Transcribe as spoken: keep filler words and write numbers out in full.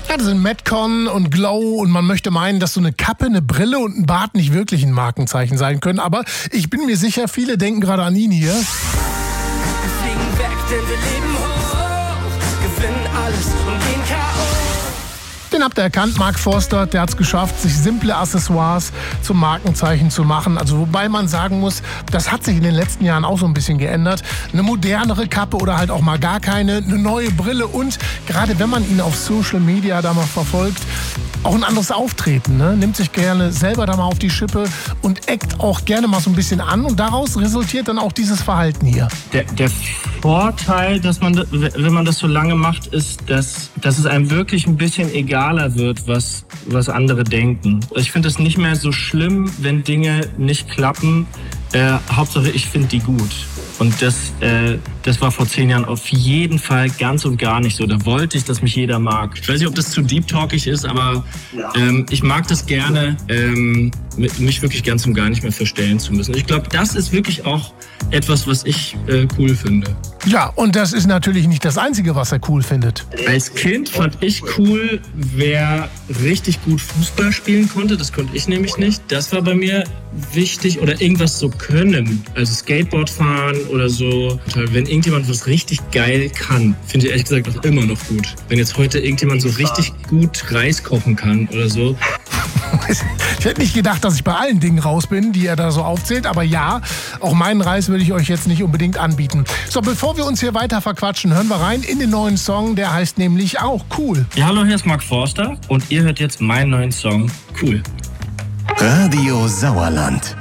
Ja, das sind Metcon und Glow und man möchte meinen, dass so eine Kappe, eine Brille und ein Bart nicht wirklich ein Markenzeichen sein können. Aber ich bin mir sicher, viele denken gerade an ihn hier. Wir fliegen weg, denn wir leben hoch, gewinnen alles und gehen K O. Den habt ihr erkannt, Mark Forster, der hat es geschafft, sich simple Accessoires zum Markenzeichen zu machen. Also wobei man sagen muss, das hat sich in den letzten Jahren auch so ein bisschen geändert. Eine modernere Kappe oder halt auch mal gar keine, eine neue Brille und gerade wenn man ihn auf Social Media da mal verfolgt, auch ein anderes Auftreten, ne? Nimmt sich gerne selber da mal auf die Schippe und eckt auch gerne mal so ein bisschen an und daraus resultiert dann auch dieses Verhalten hier. Der, der Vorteil, dass man, wenn man das so lange macht, ist, dass, dass es einem wirklich ein bisschen egaler wird, was, was andere denken. Ich finde es nicht mehr so schlimm, wenn Dinge nicht klappen. Äh, Hauptsache, ich finde die gut. Und das, äh, das war vor zehn Jahren auf jeden Fall ganz und gar nicht so. Da wollte ich, dass mich jeder mag. Ich weiß nicht, ob das zu deep-talkig ist, aber ähm, ich mag das gerne, ähm, mich wirklich ganz und gar nicht mehr verstellen zu müssen. Ich glaube, das ist wirklich auch etwas, was ich äh, cool finde. Ja, und das ist natürlich nicht das Einzige, was er cool findet. Als Kind fand ich cool, wer richtig gut Fußball spielen konnte. Das konnte ich nämlich nicht. Das war bei mir wichtig. Oder irgendwas so können. Also Skateboard fahren oder so. Wenn irgendjemand was richtig geil kann, finde ich ehrlich gesagt auch immer noch gut. Wenn jetzt heute irgendjemand so richtig gut Reis kochen kann oder so. Ich hätte nicht gedacht, dass ich bei allen Dingen raus bin, die er da so aufzählt. Aber ja, auch meinen Reis würde ich euch jetzt nicht unbedingt anbieten. So, bevor wir uns hier weiter verquatschen, hören wir rein in den neuen Song. Der heißt nämlich auch Cool. Ja, hallo, hier ist Mark Forster und ihr hört jetzt meinen neuen Song Cool. Radio Sauerland.